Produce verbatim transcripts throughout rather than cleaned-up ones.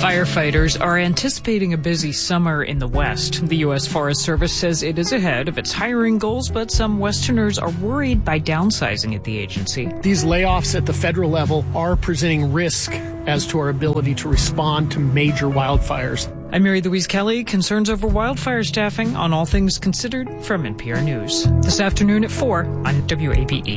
Firefighters are anticipating a busy summer in the West. The U S Forest Service says it is ahead of its hiring goals, but some Westerners are worried by downsizing at the agency. These layoffs at the federal level are presenting risk as to our ability to respond to major wildfires. I'm Mary Louise Kelly. Concerns over wildfire staffing on All Things Considered from N P R News. This afternoon at four on W A B E.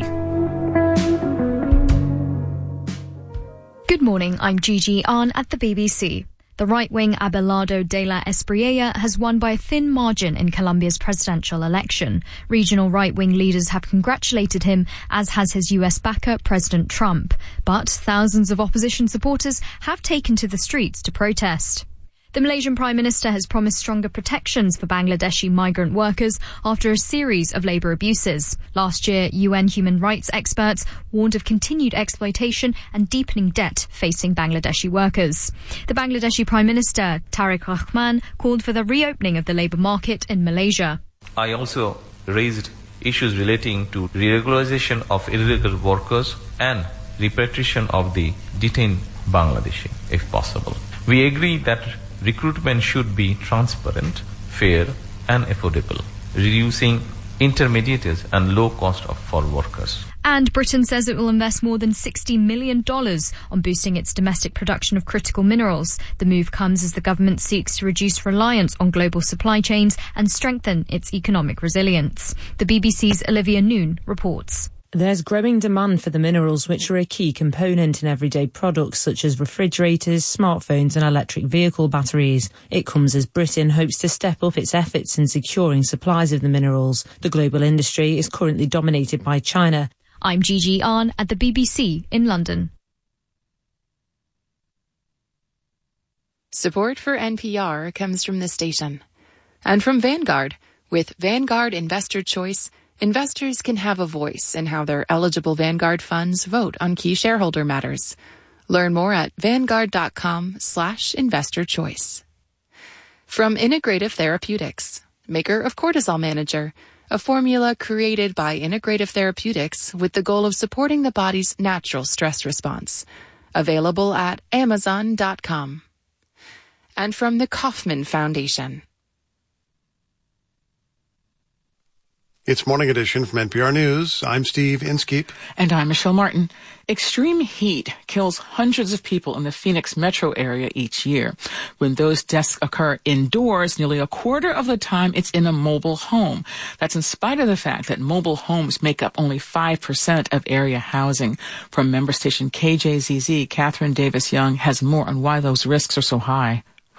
Good morning, I'm Gigi Ahn at the B B C. The right-wing Abelardo de la Espriella has won by a thin margin in Colombia's presidential election. Regional right-wing leaders have congratulated him, as has his U S backer, President Trump. But thousands of opposition supporters have taken to the streets to protest. The Malaysian Prime Minister has promised stronger protections for Bangladeshi migrant workers after a series of labour abuses. Last year, U N human rights experts warned of continued exploitation and deepening debt facing Bangladeshi workers. The Bangladeshi Prime Minister, Tariq Rahman, called for the reopening of the labour market in Malaysia. I also raised issues relating to regularization of illegal workers and repatriation of the detained Bangladeshi, if possible. We agree that recruitment should be transparent, fair and affordable, reducing intermediaries and low cost of, for workers. And Britain says it will invest more than sixty million dollars on boosting its domestic production of critical minerals. The move comes as the government seeks to reduce reliance on global supply chains and strengthen its economic resilience. The B B C's Olivia Noon reports. There's growing demand for the minerals which are a key component in everyday products such as refrigerators, smartphones and electric vehicle batteries. It comes as Britain hopes to step up its efforts in securing supplies of the minerals. The global industry is currently dominated by China. I'm Gigi Ahn at the B B C in London. Support for N P R comes from this station and from Vanguard. With Vanguard Investor Choice, investors can have a voice in how their eligible Vanguard funds vote on key shareholder matters. Learn more at vanguard.com slash investor choice. From Integrative Therapeutics, maker of Cortisol Manager, a formula created by Integrative Therapeutics with the goal of supporting the body's natural stress response. Available at amazon dot com. And from the Kauffman Foundation. It's Morning Edition from N P R News. I'm Steve Inskeep. And I'm Michelle Martin. Extreme heat kills hundreds of people in the Phoenix metro area each year. When those deaths occur indoors, nearly a quarter of the time it's in a mobile home. That's in spite of the fact that mobile homes make up only five percent of area housing. From member station K J Z Z, Catherine Davis Young has more on why those risks are so high.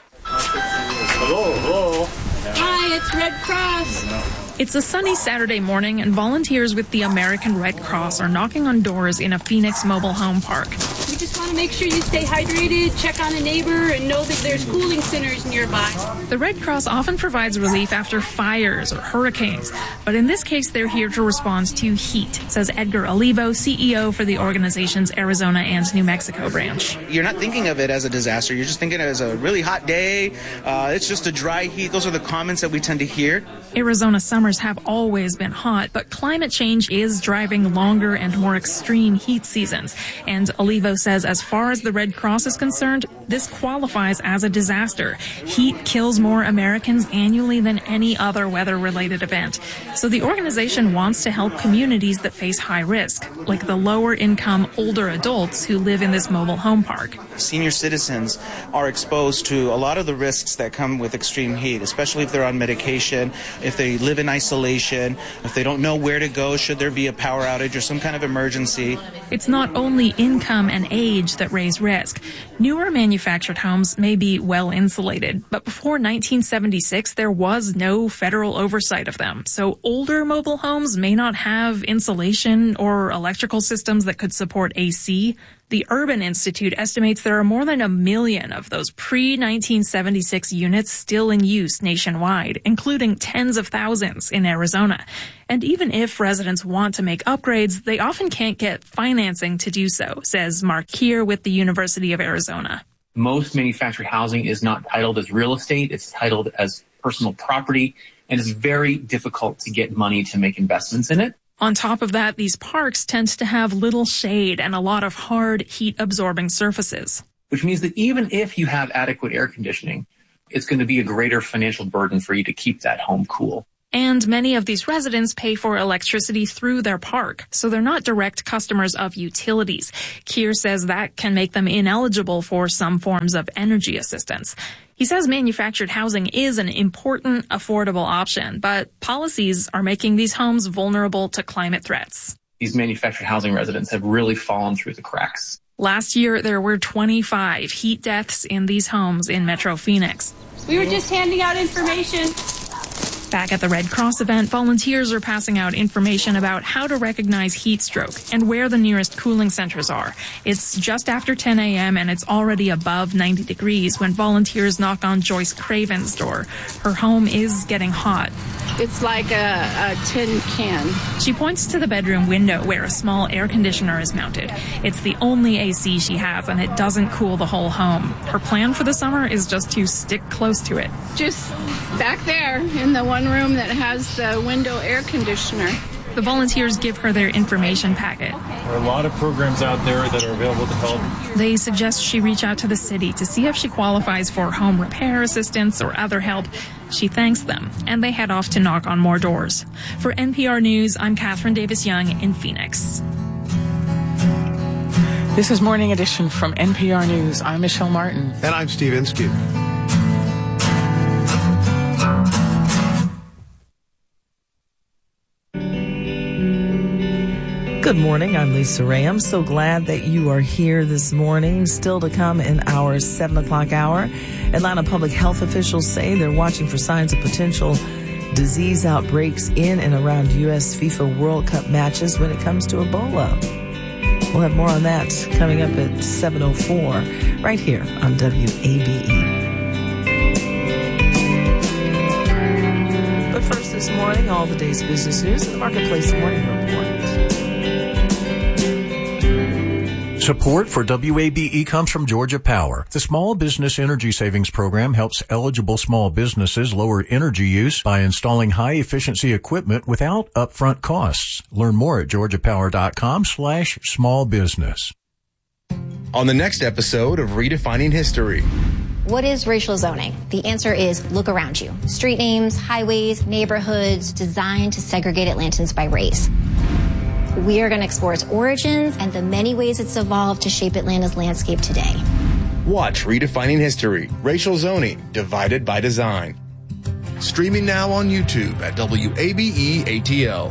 Hello, hello. Hi, it's Red Cross. It's a sunny Saturday morning, and volunteers with the American Red Cross are knocking on doors in a Phoenix mobile home park. We just want to make sure you stay hydrated, check on a neighbor, and know that there's cooling centers nearby. The Red Cross often provides relief after fires or hurricanes, but in this case, they're here to respond to heat, says Edgar Olivo, C E O for the organization's Arizona and New Mexico branch. You're not thinking of it as a disaster. You're just thinking of it as a really hot day. Uh, it's just a dry heat. Those are the comments that we tend to hear. Arizona summer have always been hot, but climate change is driving longer and more extreme heat seasons. And Olivo says as far as the Red Cross is concerned, this qualifies as a disaster. Heat kills more Americans annually than any other weather-related event. So the organization wants to help communities that face high risk, like the lower-income older adults who live in this mobile home park. Senior citizens are exposed to a lot of the risks that come with extreme heat, especially if they're on medication, if they live in isolation, if they don't know where to go should there be a power outage or some kind of emergency. It's not only income and age that raise risk. Newer manufactured homes may be well insulated, but before nineteen seventy-six, there was no federal oversight of them. So older mobile homes may not have insulation or electrical systems that could support A C. The Urban Institute estimates there are more than a million of those pre nineteen seventy-six units still in use nationwide, including tens of thousands in Arizona. And even if residents want to make upgrades, they often can't get financing to do so, says Mark Keir with the University of Arizona. Most manufactured housing is not titled as real estate. It's titled as personal property, and it's very difficult to get money to make investments in it. On top of that, these parks tend to have little shade and a lot of hard heat-absorbing surfaces. which means that even if you have adequate air conditioning, it's going to be a greater financial burden for you to keep that home cool. And many of these residents pay for electricity through their park, so they're not direct customers of utilities. Keir says that can make them ineligible for some forms of energy assistance. He says manufactured housing is an important, affordable option, but policies are making these homes vulnerable to climate threats. These manufactured housing residents have really fallen through the cracks. Last year, there were twenty-five heat deaths in these homes in Metro Phoenix. We were just handing out information. Back at the Red Cross event, volunteers are passing out information about how to recognize heat stroke and where the nearest cooling centers are. It's just after ten a.m. and it's already above ninety degrees when volunteers knock on Joyce Craven's door. Her home is getting hot. It's like a, a tin can. She points to the bedroom window where a small air conditioner is mounted. It's the only A C she has, and it doesn't cool the whole home. Her plan for the summer is just to stick close to it. Just back there in the one room that has the window air conditioner. The volunteers give her their information packet. There are a lot of programs out there that are available to help. They suggest she reach out to the city to see if she qualifies for home repair assistance or other help. She thanks them, and they head off to knock on more doors. For N P R News, I'm Catherine Davis-Young in Phoenix. This is Morning Edition from N P R News. I'm Michelle Martin. And I'm Steve Inskeep. Good morning. I'm Lisa Ray. I'm so glad that you are here this morning. Still to come in our seven o'clock hour. Atlanta public health officials say they're watching for signs of potential disease outbreaks in and around U S FIFA World Cup matches when it comes to Ebola. We'll have more on that coming up at seven oh four right here on W A B E. But first this morning, all the day's business news and the Marketplace Morning Report. Support for W A B E comes from Georgia Power. The Small Business Energy Savings Program helps eligible small businesses lower energy use by installing high-efficiency equipment without upfront costs. Learn more at georgiapower.com slash small business. On the next episode of Redefining History. What is racial zoning? The answer is look around you. Street names, highways, neighborhoods designed to segregate Atlantans by race. We are going to explore its origins and the many ways it's evolved to shape Atlanta's landscape today. Watch Redefining History, Racial Zoning, Divided by Design. Streaming now on YouTube at W A B E A T L.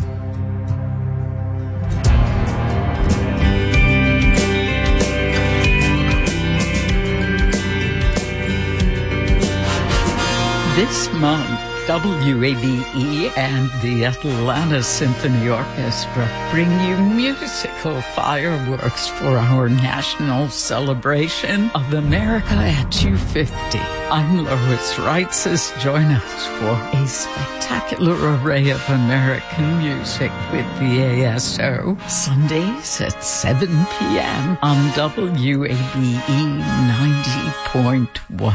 This month, W A B E and the Atlanta Symphony Orchestra bring you musical fireworks for our national celebration of America at two fifty. I'm Lois Reitzes. Join us for a spectacular array of American music with the A S O. Sundays at seven p.m. on W A B E ninety point one.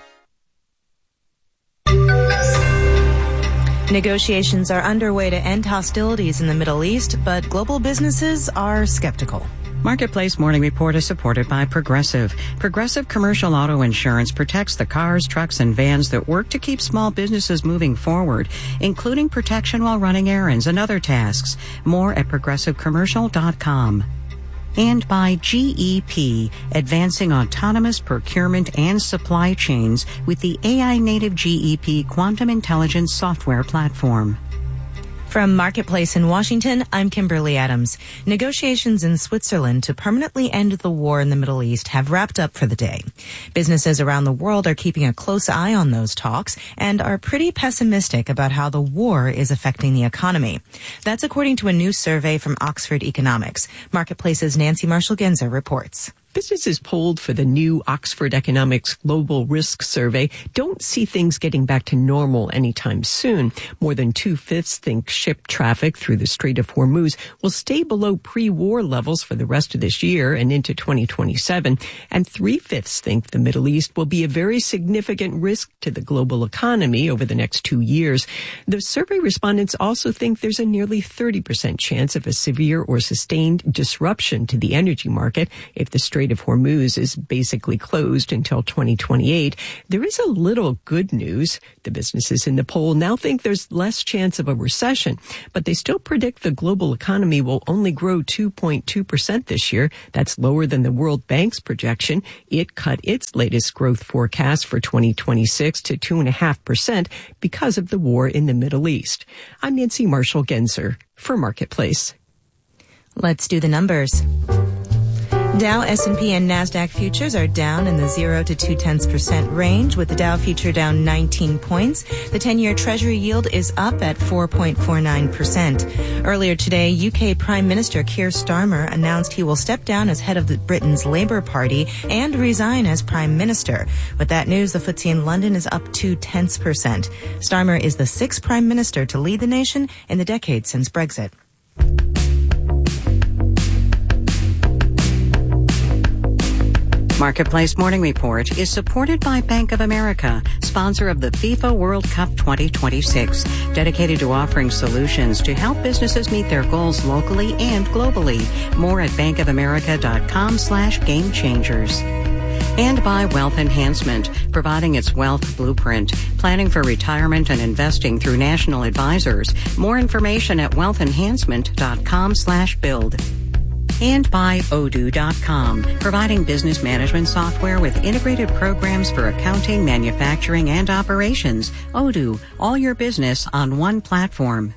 Negotiations are underway to end hostilities in the Middle East, but global businesses are skeptical. Marketplace Morning Report is supported by Progressive. Progressive Commercial Auto Insurance protects the cars, trucks, and vans that work to keep small businesses moving forward, including protection while running errands and other tasks. More at progressive commercial dot com. And by G E P, advancing autonomous procurement and supply chains with the A I-native G E P Quantum Intelligence software platform. From Marketplace in Washington, I'm Kimberly Adams. Negotiations in Switzerland to permanently end the war in the Middle East have wrapped up for the day. Businesses around the world are keeping a close eye on those talks and are pretty pessimistic about how the war is affecting the economy. That's according to a new survey from Oxford Economics. Marketplace's Nancy Marshall-Genzer reports. Businesses polled for the new Oxford Economics Global Risk Survey don't see things getting back to normal anytime soon. More than two-fifths think ship traffic through the Strait of Hormuz will stay below pre-war levels for the rest of this year and into twenty twenty-seven. And three-fifths think the Middle East will be a very significant risk to the global economy over the next two years. The survey respondents also think there's a nearly thirty percent chance of a severe or sustained disruption to the energy market if the Strait Strait of Hormuz is basically closed until twenty twenty-eight, there is a little good news. The businesses in the poll now think there's less chance of a recession, but they still predict the global economy will only grow two point two percent this year. That's lower than the World Bank's projection. It cut its latest growth forecast for twenty twenty-six to two point five percent because of the war in the Middle East. I'm Nancy Marshall-Genzer for Marketplace. Let's do the numbers. Dow, S and P, and NASDAQ futures are down in the zero to two tenths percent range, with the Dow future down nineteen points. The ten-year Treasury yield is up at four point four nine percent. Earlier today, U K Prime Minister Keir Starmer announced he will step down as head of the Britain's Labour Party and resign as Prime Minister. With that news, the F T S E in London is up two tenths percent. Starmer is the sixth Prime Minister to lead the nation in the decade since Brexit. Marketplace Morning Report is supported by Bank of America, sponsor of the FIFA World Cup twenty twenty-six, dedicated to offering solutions to help businesses meet their goals locally and globally. More at bankofamerica.com slash game changers. And by Wealth Enhancement, providing its wealth blueprint, planning for retirement and investing through national advisors. More information at wealthenhancement.com slash build. And by Odoo dot com, providing business management software with integrated programs for accounting, manufacturing, and operations. Odoo, all your business on one platform.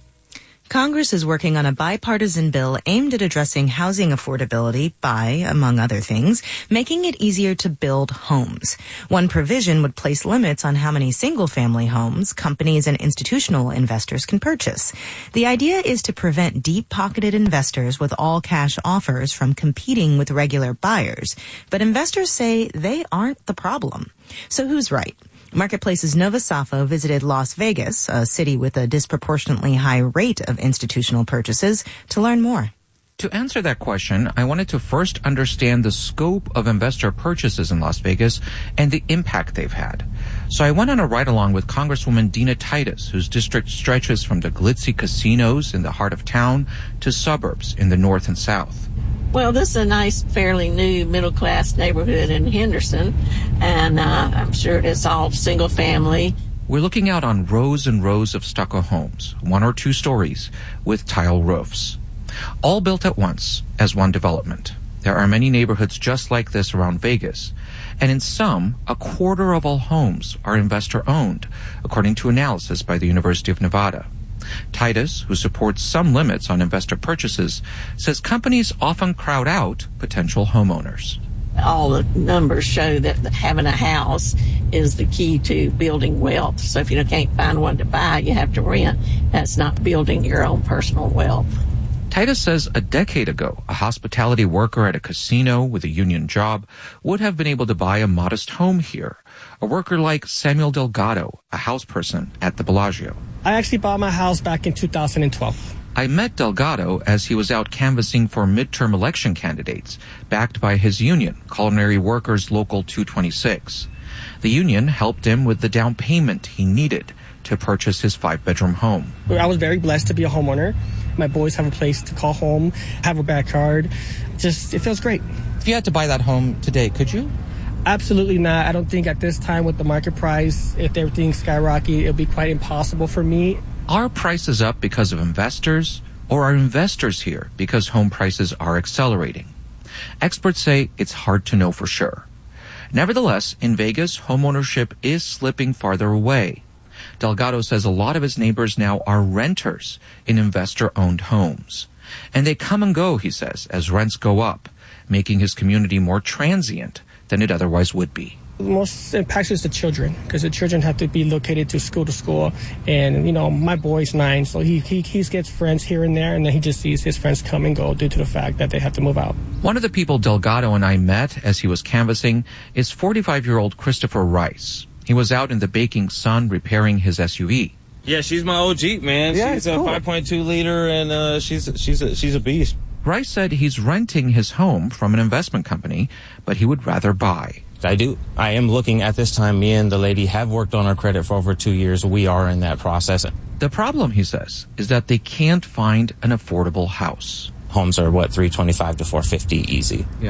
Congress is working on a bipartisan bill aimed at addressing housing affordability by, among other things, making it easier to build homes. One provision would place limits on how many single-family homes companies and institutional investors can purchase. The idea is to prevent deep-pocketed investors with all-cash offers from competing with regular buyers. But investors say they aren't the problem. So who's right? Marketplace's Nova Safo visited Las Vegas, a city with a disproportionately high rate of institutional purchases, to learn more. To answer that question, I wanted to first understand the scope of investor purchases in Las Vegas and the impact they've had. So I went on a ride-along with Congresswoman Dina Titus, whose district stretches from the glitzy casinos in the heart of town to suburbs in the north and south. Well, this is a nice, fairly new middle-class neighborhood in Henderson, and uh, I'm sure it's all single-family. We're looking out on rows and rows of stucco homes, one or two stories, with tile roofs, all built at once as one development. There are many neighborhoods just like this around Vegas, and in some, a quarter of all homes are investor-owned, according to analysis by the University of Nevada. Titus, who supports some limits on investor purchases, says companies often crowd out potential homeowners. All the numbers show that having a house is the key to building wealth. So if you can't find one to buy, you have to rent. That's not building your own personal wealth. Titus says a decade ago, a hospitality worker at a casino with a union job would have been able to buy a modest home here. A worker like Samuel Delgado, a house person at the Bellagio. I actually bought my house back in two thousand twelve. I met Delgado as he was out canvassing for midterm election candidates, backed by his union, Culinary Workers Local two twenty-six. The union helped him with the down payment he needed to purchase his five-bedroom home. I was very blessed to be a homeowner. My boys have a place to call home, have a backyard. Just, it feels great. If you had to buy that home today, could you? Absolutely not. I don't think at this time with the market price, if everything skyrocket, it'll be quite impossible for me. Are prices up because of investors, or are investors here because home prices are accelerating? Experts say it's hard to know for sure. Nevertheless, in Vegas, homeownership is slipping farther away. Delgado says a lot of his neighbors now are renters in investor-owned homes. And they come and go, he says, as rents go up, making his community more transient than it otherwise would be. Most impacts is the children, because the children have to be located to school to school. And, you know, my boy's nine, so he, he, he gets friends here and there, and then he just sees his friends come and go due to the fact that they have to move out. One of the people Delgado and I met as he was canvassing is forty-five-year-old Christopher Rice. He was out in the baking sun repairing his S U V. Yeah, she's my O G, man. Yeah, she's a cool. five point two liter, and uh, she's she's a, she's a beast. Rice said he's renting his home from an investment company, but he would rather buy. I do. I am looking at this time. Me and the lady have worked on our credit for over two years. We are in that process. The problem, he says, is that they can't find an affordable house. Homes are, what, three twenty-five to four fifty easy. Yeah.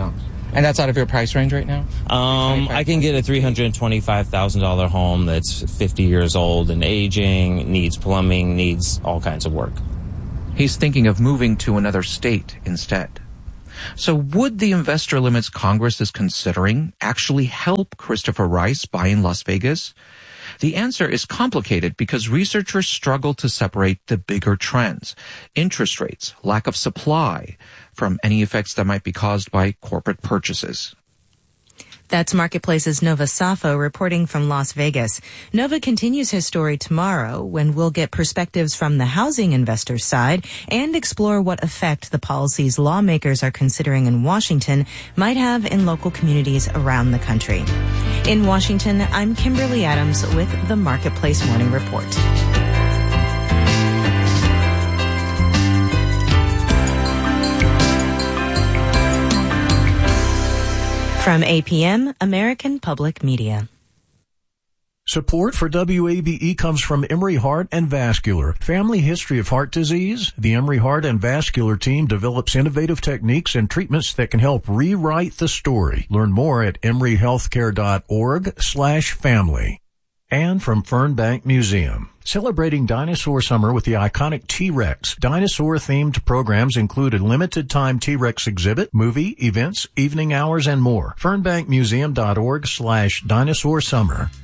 And that's out of your price range right now? Um, I can get a three hundred twenty-five thousand dollars home that's fifty years old and aging, needs plumbing, needs all kinds of work. He's thinking of moving to another state instead. So would the investor limits Congress is considering actually help Christopher Rice buy in Las Vegas? The answer is complicated because researchers struggle to separate the bigger trends, interest rates, lack of supply, from any effects that might be caused by corporate purchases. That's Marketplace's Nova Safo reporting from Las Vegas. Nova continues his story tomorrow when we'll get perspectives from the housing investor side and explore what effect the policies lawmakers are considering in Washington might have in local communities around the country. In Washington, I'm Kimberly Adams with the Marketplace Morning Report. From A P M, American Public Media. Support for W A B E comes from Emory Heart and Vascular. Family history of heart disease? The Emory Heart and Vascular team develops innovative techniques and treatments that can help rewrite the story. Learn more at emory healthcare dot org slash family. And from Fernbank Museum. Celebrating Dinosaur Summer with the iconic T-Rex. Dinosaur-themed programs include a limited-time T-Rex exhibit, movie, events, evening hours, and more. fernbank museum dot org slash dinosaur summer.